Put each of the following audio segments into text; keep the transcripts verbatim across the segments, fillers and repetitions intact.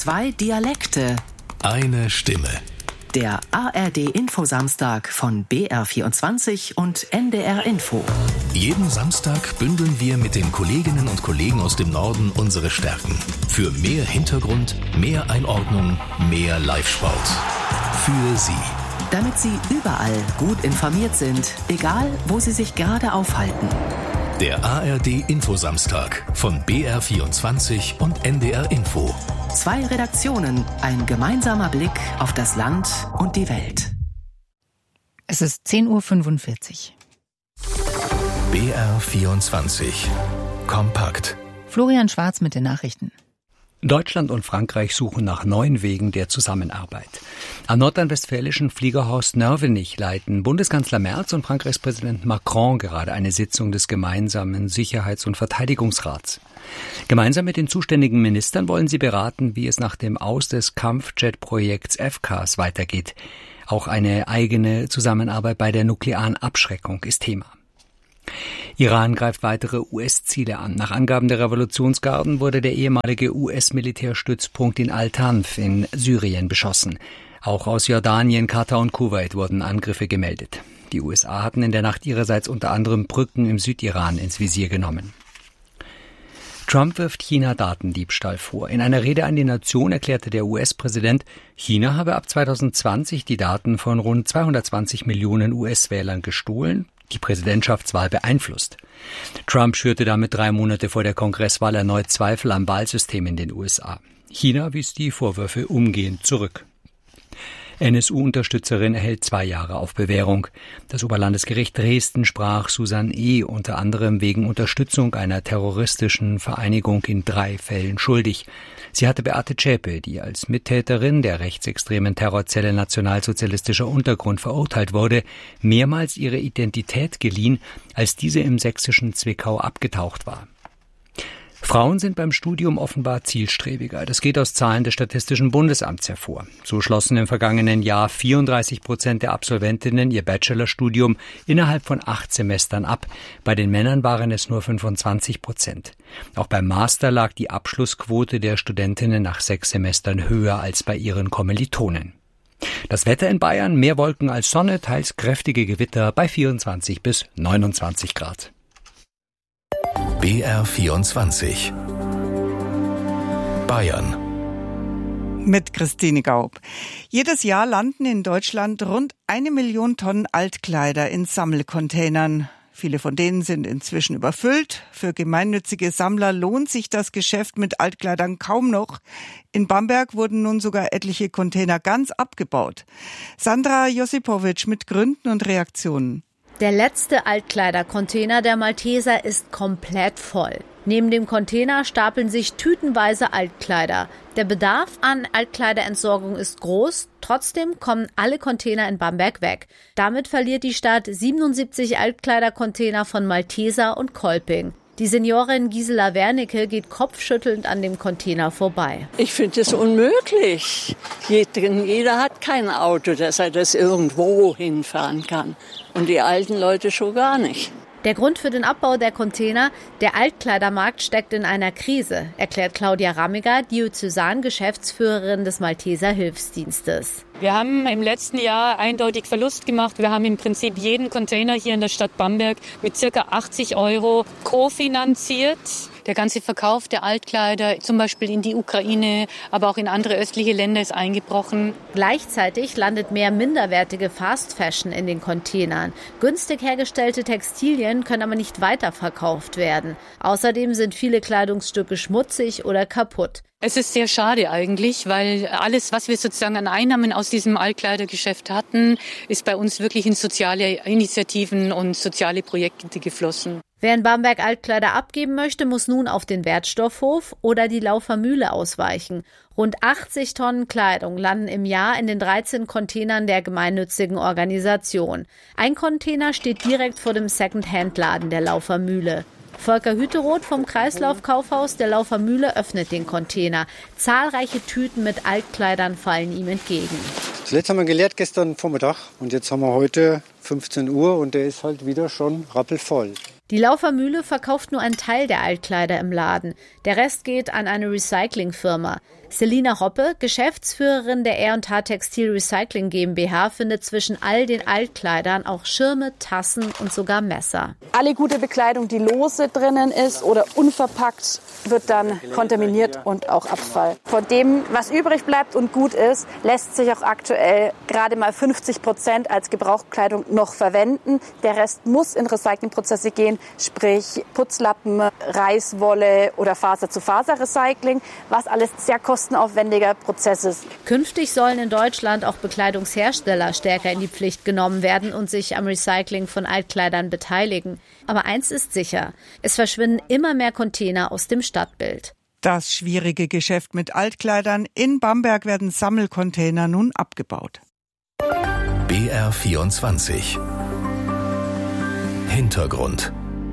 Zwei Dialekte. Eine Stimme. Der A R D-Info-Samstag von B R vierundzwanzig und N D R Info. Jeden Samstag bündeln wir mit den Kolleginnen und Kollegen aus dem Norden unsere Stärken. Für mehr Hintergrund, mehr Einordnung, mehr Live-Sport. Für Sie. Damit Sie überall gut informiert sind, egal wo Sie sich gerade aufhalten. Der A R D-Info-Samstag von B R vierundzwanzig und N D R Info. Zwei Redaktionen, ein gemeinsamer Blick auf das Land und die Welt. Es ist zehn Uhr fünfundvierzig. B R vierundzwanzig. Kompakt. Florian Schwarz mit den Nachrichten. Deutschland und Frankreich suchen nach neuen Wegen der Zusammenarbeit. Am nordrhein-westfälischen Fliegerhorst Nörvenich leiten Bundeskanzler Merz und Frankreichs Präsident Macron gerade eine Sitzung des gemeinsamen Sicherheits- und Verteidigungsrats. Gemeinsam mit den zuständigen Ministern wollen sie beraten, wie es nach dem Aus des Kampfjet-Projekts F C A S weitergeht. Auch eine eigene Zusammenarbeit bei der nuklearen Abschreckung ist Thema. Iran greift weitere U S-Ziele an. Nach Angaben der Revolutionsgarden wurde der ehemalige U S-Militärstützpunkt in Al-Tanf in Syrien beschossen. Auch aus Jordanien, Katar und Kuwait wurden Angriffe gemeldet. Die U S A hatten in der Nacht ihrerseits unter anderem Brücken im Südiran ins Visier genommen. Trump wirft China Datendiebstahl vor. In einer Rede an die Nation erklärte der U S-Präsident, China habe ab zweitausendzwanzig die Daten von rund zweihundertzwanzig Millionen U S-Wählern gestohlen, die Präsidentschaftswahl beeinflusst. Trump schürte damit drei Monate vor der Kongresswahl erneut Zweifel am Wahlsystem in den U S A. China wies die Vorwürfe umgehend zurück. N S U-Unterstützerin erhält zwei Jahre auf Bewährung. Das Oberlandesgericht Dresden sprach Susanne E. unter anderem wegen Unterstützung einer terroristischen Vereinigung in drei Fällen schuldig. Sie hatte Beate Zschäpe, die als Mittäterin der rechtsextremen Terrorzelle Nationalsozialistischer Untergrund verurteilt wurde, mehrmals ihre Identität geliehen, als diese im sächsischen Zwickau abgetaucht war. Frauen sind beim Studium offenbar zielstrebiger. Das geht aus Zahlen des Statistischen Bundesamts hervor. So schlossen im vergangenen Jahr vierunddreißig Prozent der Absolventinnen ihr Bachelorstudium innerhalb von acht Semestern ab. Bei den Männern waren es nur fünfundzwanzig Prozent. Auch beim Master lag die Abschlussquote der Studentinnen nach sechs Semestern höher als bei ihren Kommilitonen. Das Wetter in Bayern, mehr Wolken als Sonne, teils kräftige Gewitter bei vierundzwanzig bis neunundzwanzig Grad. B R vierundzwanzig. Bayern. Mit Christine Gaub. Jedes Jahr landen in Deutschland rund eine Million Tonnen Altkleider in Sammelcontainern. Viele von denen sind inzwischen überfüllt. Für gemeinnützige Sammler lohnt sich das Geschäft mit Altkleidern kaum noch. In Bamberg wurden nun sogar etliche Container ganz abgebaut. Sandra Josipowitsch mit Gründen und Reaktionen. Der letzte Altkleidercontainer der Malteser ist komplett voll. Neben dem Container stapeln sich tütenweise Altkleider. Der Bedarf an Altkleiderentsorgung ist groß, trotzdem kommen alle Container in Bamberg weg. Damit verliert die Stadt siebenundsiebzig Altkleidercontainer von Malteser und Kolping. Die Seniorin Gisela Wernicke geht kopfschüttelnd an dem Container vorbei. Ich finde es unmöglich. Jeder hat kein Auto, dass er das irgendwo hinfahren kann. Und die alten Leute schon gar nicht. Der Grund für den Abbau der Container: der Altkleidermarkt steckt in einer Krise, erklärt Claudia Rammiger, Diözesan-Geschäftsführerin des Malteser Hilfsdienstes. Wir haben im letzten Jahr eindeutig Verlust gemacht. Wir haben im Prinzip jeden Container hier in der Stadt Bamberg mit ca. achtzig Euro kofinanziert. Der ganze Verkauf der Altkleider, zum Beispiel in die Ukraine, aber auch in andere östliche Länder, ist eingebrochen. Gleichzeitig landet mehr minderwertige Fast Fashion in den Containern. Günstig hergestellte Textilien können aber nicht weiterverkauft werden. Außerdem sind viele Kleidungsstücke schmutzig oder kaputt. Es ist sehr schade eigentlich, weil alles, was wir sozusagen an Einnahmen aus diesem Altkleidergeschäft hatten, ist bei uns wirklich in soziale Initiativen und soziale Projekte geflossen. Wer in Bamberg Altkleider abgeben möchte, muss nun auf den Wertstoffhof oder die Laufer Mühle ausweichen. Rund achtzig Tonnen Kleidung landen im Jahr in den dreizehn Containern der gemeinnützigen Organisation. Ein Container steht direkt vor dem Second-Hand-Laden der Laufer Mühle. Volker Hüteroth vom Kreislauf-Kaufhaus der Laufer Mühle öffnet den Container. Zahlreiche Tüten mit Altkleidern fallen ihm entgegen. Das letzte haben wir geleert gestern Vormittag und jetzt haben wir heute fünfzehn Uhr und der ist halt wieder schon rappelvoll. Die Laufermühle verkauft nur einen Teil der Altkleider im Laden. Der Rest geht an eine Recyclingfirma. Selina Hoppe, Geschäftsführerin der R und H Textil Recycling GmbH, findet zwischen all den Altkleidern auch Schirme, Tassen und sogar Messer. Alle gute Bekleidung, die lose drinnen ist oder unverpackt, wird dann kontaminiert und auch Abfall. Von dem, was übrig bleibt und gut ist, lässt sich auch aktuell gerade mal fünfzig Prozent als Gebrauchskleidung noch verwenden. Der Rest muss in Recyclingprozesse gehen, sprich Putzlappen, Reißwolle oder Faser-zu-Faser-Recycling, was alles sehr kostenaufwendiger Prozess ist. Künftig sollen in Deutschland auch Bekleidungshersteller stärker in die Pflicht genommen werden und sich am Recycling von Altkleidern beteiligen. Aber eins ist sicher, es verschwinden immer mehr Container aus dem Stadtbild. Das schwierige Geschäft mit Altkleidern. In Bamberg werden Sammelcontainer nun abgebaut. B R vierundzwanzig Hintergrund.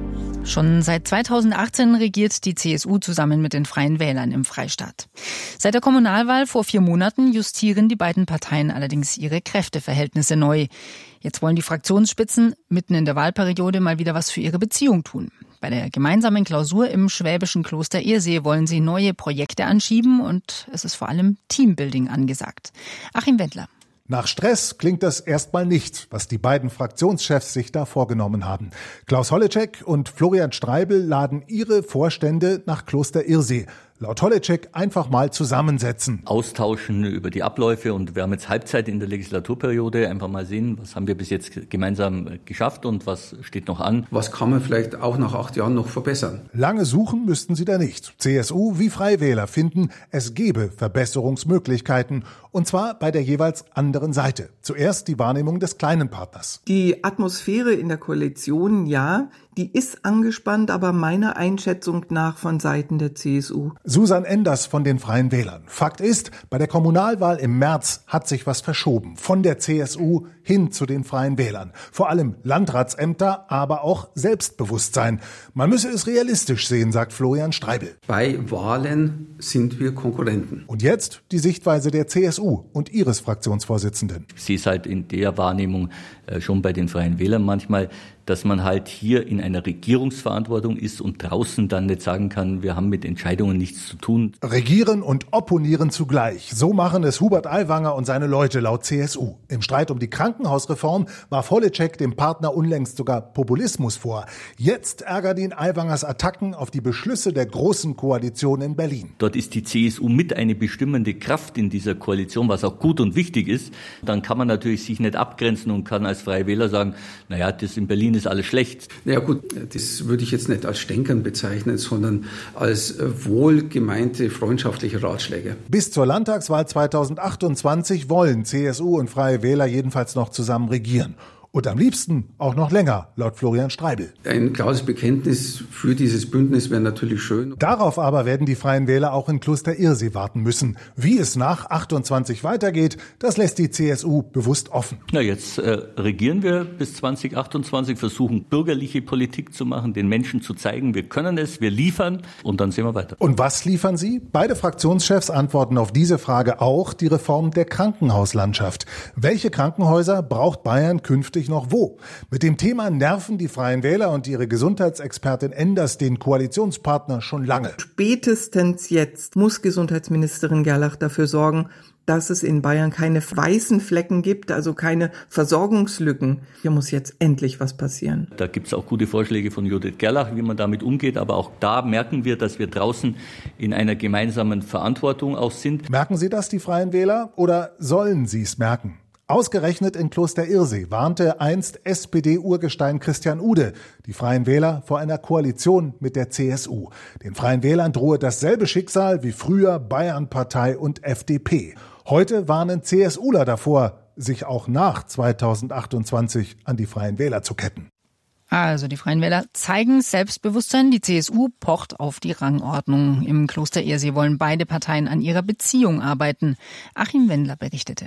Schon seit zweitausendachtzehn regiert die C S U zusammen mit den Freien Wählern im Freistaat. Seit der Kommunalwahl vor vier Monaten justieren die beiden Parteien allerdings ihre Kräfteverhältnisse neu. Jetzt wollen die Fraktionsspitzen mitten in der Wahlperiode mal wieder was für ihre Beziehung tun. Bei der gemeinsamen Klausur im schwäbischen Kloster Irsee wollen sie neue Projekte anschieben und es ist vor allem Teambuilding angesagt. Achim Wendler. Nach Stress klingt das erstmal nicht, was die beiden Fraktionschefs sich da vorgenommen haben. Klaus Holleczek und Florian Streibel laden ihre Vorstände nach Kloster Irsee. Laut Holleczek einfach mal zusammensetzen. Austauschen über die Abläufe und wir haben jetzt Halbzeit in der Legislaturperiode. Einfach mal sehen, was haben wir bis jetzt gemeinsam geschafft und was steht noch an. Was kann man vielleicht auch nach acht Jahren noch verbessern? Lange suchen müssten sie da nicht. C S U wie Freiwähler finden, es gebe Verbesserungsmöglichkeiten. Und zwar bei der jeweils anderen Seite. Zuerst die Wahrnehmung des kleinen Partners. Die Atmosphäre in der Koalition, ja, die ist angespannt, aber meiner Einschätzung nach von Seiten der C S U. Susan Enders von den Freien Wählern. Fakt ist, bei der Kommunalwahl im März hat sich was verschoben. Von der C S U hin zu den Freien Wählern. Vor allem Landratsämter, aber auch Selbstbewusstsein. Man müsse es realistisch sehen, sagt Florian Streibel. Bei Wahlen sind wir Konkurrenten. Und jetzt die Sichtweise der C S U und ihres Fraktionsvorsitzenden. Ich sehe es halt in der Wahrnehmung äh, schon bei den Freien Wählern manchmal, dass man halt hier in einer Regierungsverantwortung ist und draußen dann nicht sagen kann, wir haben mit Entscheidungen nichts zu tun. Regieren und opponieren zugleich. So machen es Hubert Aiwanger und seine Leute laut C S U. Im Streit um die Krankenhausreform warf Holleczek dem Partner unlängst sogar Populismus vor. Jetzt ärgert ihn Aiwangers Attacken auf die Beschlüsse der Großen Koalition in Berlin. Dort ist die C S U mit eine bestimmende Kraft in dieser Koalition, was auch gut und wichtig ist. Dann kann man natürlich sich nicht abgrenzen und kann als Freie Wähler sagen, naja, das in Berlin ist alles schlecht. Ja gut, das würde ich jetzt nicht als Stänkern bezeichnen, sondern als wohlgemeinte freundschaftliche Ratschläge. Bis zur Landtagswahl zweitausendachtundzwanzig wollen C S U und Freie Wähler jedenfalls noch zusammen regieren. Und am liebsten auch noch länger, laut Florian Streibel. Ein klares Bekenntnis für dieses Bündnis wäre natürlich schön. Darauf aber werden die Freien Wähler auch in Kloster Irsee warten müssen. Wie es nach achtundzwanzig weitergeht, das lässt die C S U bewusst offen. Na, jetzt äh, regieren wir bis zwanzig achtundzwanzig, versuchen bürgerliche Politik zu machen, den Menschen zu zeigen, wir können es, wir liefern und dann sehen wir weiter. Und was liefern sie? Beide Fraktionschefs antworten auf diese Frage auch, die Reform der Krankenhauslandschaft. Welche Krankenhäuser braucht Bayern künftig noch wo? Mit dem Thema nerven die Freien Wähler und ihre Gesundheitsexpertin Enders den Koalitionspartner schon lange. Spätestens jetzt muss Gesundheitsministerin Gerlach dafür sorgen, dass es in Bayern keine weißen Flecken gibt, also keine Versorgungslücken. Hier muss jetzt endlich was passieren. Da gibt es auch gute Vorschläge von Judith Gerlach, wie man damit umgeht. Aber auch da merken wir, dass wir draußen in einer gemeinsamen Verantwortung auch sind. Merken Sie das, die Freien Wähler, oder sollen Sie es merken? Ausgerechnet in Kloster Irsee warnte einst S P D-Urgestein Christian Ude die Freien Wähler vor einer Koalition mit der C S U. Den Freien Wählern drohe dasselbe Schicksal wie früher Bayernpartei und F D P. Heute warnen CSUler davor, sich auch nach zweitausendachtundzwanzig an die Freien Wähler zu ketten. Also die Freien Wähler zeigen Selbstbewusstsein, die C S U pocht auf die Rangordnung. Im Kloster Irsee wollen beide Parteien an ihrer Beziehung arbeiten. Achim Wendler berichtete.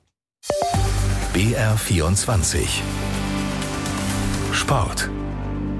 B R vierundzwanzig Sport.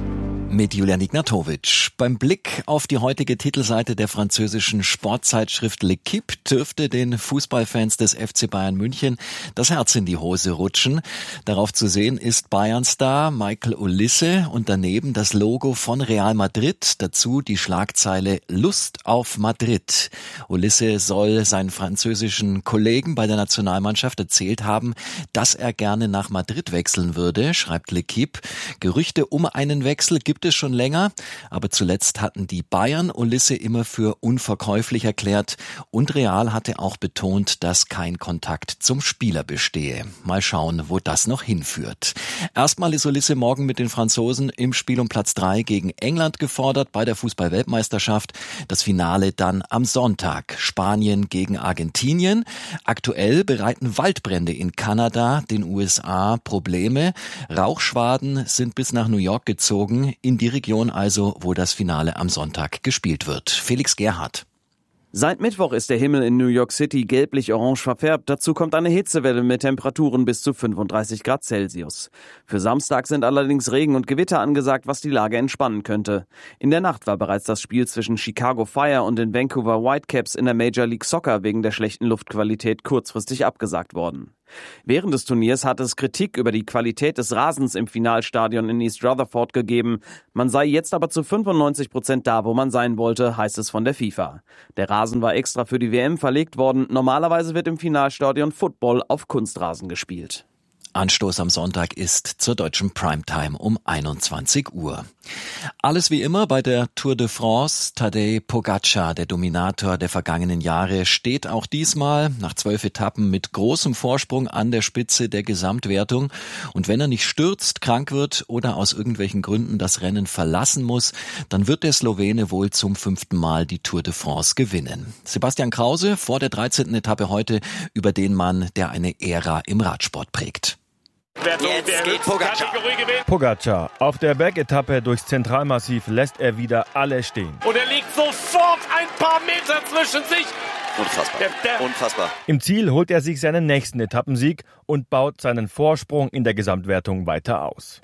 Mit Julian Ignatowitsch. Beim Blick auf die heutige Titelseite der französischen Sportzeitschrift L'Équipe dürfte den Fußballfans des F C Bayern München das Herz in die Hose rutschen. Darauf zu sehen ist Bayern-Star Michael Olise und daneben das Logo von Real Madrid. Dazu die Schlagzeile Lust auf Madrid. Olise soll seinen französischen Kollegen bei der Nationalmannschaft erzählt haben, dass er gerne nach Madrid wechseln würde, schreibt L'Équipe. Gerüchte um einen Wechsel gibt es schon länger, aber zuletzt hatten die Bayern Olise immer für unverkäuflich erklärt und Real hatte auch betont, dass kein Kontakt zum Spieler bestehe. Mal schauen, wo das noch hinführt. Erstmal ist Olise morgen mit den Franzosen im Spiel um Platz drei gegen England gefordert bei der Fußball-Weltmeisterschaft. Das Finale dann am Sonntag. Spanien gegen Argentinien. Aktuell bereiten Waldbrände in Kanada, den U S A Probleme. Rauchschwaden sind bis nach New York gezogen. In die Region also, wo das Finale am Sonntag gespielt wird. Felix Gerhardt. Seit Mittwoch ist der Himmel in New York City gelblich-orange verfärbt. Dazu kommt eine Hitzewelle mit Temperaturen bis zu fünfunddreißig Grad Celsius. Für Samstag sind allerdings Regen und Gewitter angesagt, was die Lage entspannen könnte. In der Nacht war bereits das Spiel zwischen Chicago Fire und den Vancouver Whitecaps in der Major League Soccer wegen der schlechten Luftqualität kurzfristig abgesagt worden. Während des Turniers hat es Kritik über die Qualität des Rasens im Finalstadion in East Rutherford gegeben. Man sei jetzt aber zu fünfundneunzig Prozent da, wo man sein wollte, heißt es von der FIFA. Der Rasen war extra für die W M verlegt worden. Normalerweise wird im Finalstadion Football auf Kunstrasen gespielt. Anstoß am Sonntag ist zur deutschen Primetime um einundzwanzig Uhr. Alles wie immer bei der Tour de France. Tadej Pogačar, der Dominator der vergangenen Jahre, steht auch diesmal nach zwölf Etappen mit großem Vorsprung an der Spitze der Gesamtwertung. Und wenn er nicht stürzt, krank wird oder aus irgendwelchen Gründen das Rennen verlassen muss, dann wird der Slowene wohl zum fünften Mal die Tour de France gewinnen. Sebastian Krause vor der dreizehnten Etappe heute über den Mann, der eine Ära im Radsport prägt. Jetzt geht Pogačar. Pogačar. Auf der Bergetappe durchs Zentralmassiv lässt er wieder alle stehen. Und er liegt sofort ein paar Meter zwischen sich. Unfassbar. Der, der Unfassbar. Im Ziel holt er sich seinen nächsten Etappensieg und baut seinen Vorsprung in der Gesamtwertung weiter aus.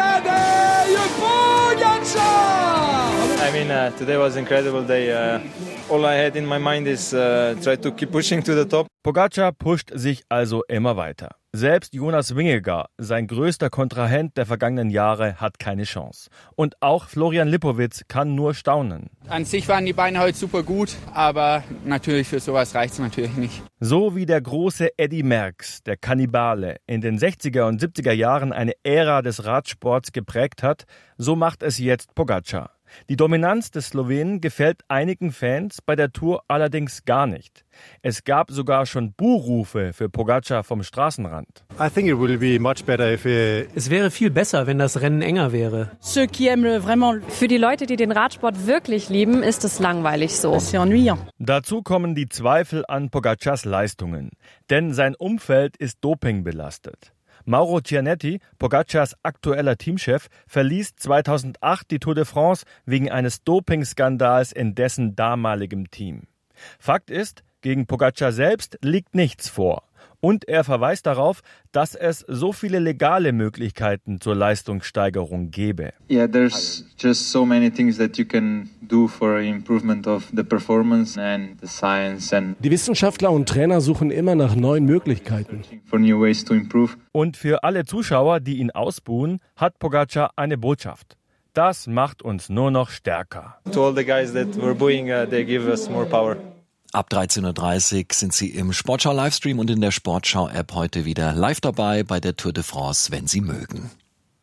I mean, uh, today was an incredible day. Uh, all I had in my mind is uh, try to keep pushing to the top. Pogačar pusht sich also immer weiter. Selbst Jonas Vingegaard, sein größter Kontrahent der vergangenen Jahre, hat keine Chance. Und auch Florian Lipowitz kann nur staunen. An sich waren die Beine heute super gut, aber natürlich für sowas reicht es natürlich nicht. So wie der große Eddy Merckx, der Kannibale, in den sechziger und siebziger Jahren eine Ära des Radsports geprägt hat, so macht es jetzt Pogačar. Die Dominanz des Slowenen gefällt einigen Fans bei der Tour allerdings gar nicht. Es gab sogar schon Buhrufe für Pogačar vom Straßenrand. I think it will be much better if it... Es wäre viel besser, wenn das Rennen enger wäre. Für die Leute, die den Radsport wirklich lieben, ist es langweilig so. Dazu kommen die Zweifel an Pogačars Leistungen, denn sein Umfeld ist dopingbelastet. Mauro Cianetti, Pogačars aktueller Teamchef, verließ zweitausendacht die Tour de France wegen eines Dopingskandals in dessen damaligem Team. Fakt ist, gegen Pogačar selbst liegt nichts vor. Und er verweist darauf, dass es so viele legale Möglichkeiten zur Leistungssteigerung gäbe. Yeah, there's just so many things that you can do for improvement of the performance and the science and Die Wissenschaftler und Trainer suchen immer nach neuen Möglichkeiten. For new ways to improve. Und für alle Zuschauer, die ihn ausbuhen, hat Pogačar eine Botschaft. Das macht uns nur noch stärker. To all the guys that were booing, uh, they give us more power. Ab dreizehn Uhr dreißig sind Sie im Sportschau-Livestream und in der Sportschau-App heute wieder live dabei bei der Tour de France, wenn Sie mögen.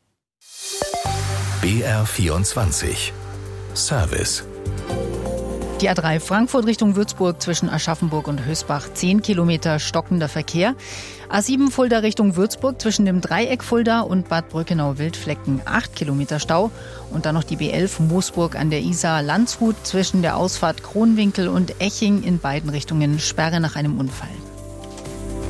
B R vierundzwanzig Service. Die A drei Frankfurt Richtung Würzburg zwischen Aschaffenburg und Hösbach zehn Kilometer stockender Verkehr. A sieben Fulda Richtung Würzburg zwischen dem Dreieck Fulda und Bad Brückenau-Wildflecken acht Kilometer Stau. Und dann noch die B elf Moosburg an der Isar Landshut zwischen der Ausfahrt Kronwinkel und Eching in beiden Richtungen Sperre nach einem Unfall.